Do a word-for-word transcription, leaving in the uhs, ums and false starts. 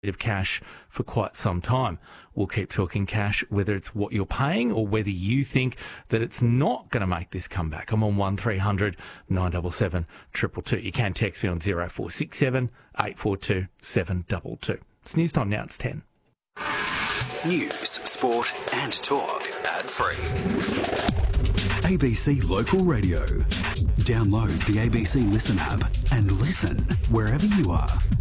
of cash for quite some time. We'll keep talking cash, whether it's what you're paying or whether you think that it's not going to make this comeback. I'm on one three hundred nine seven seven two two two. You can text me on zero four six seven eight four two seven two two. It's news time now. It's ten. News, sport and talk. Ad-free. A B C Local Radio. Download the A B C Listen app and listen wherever you are.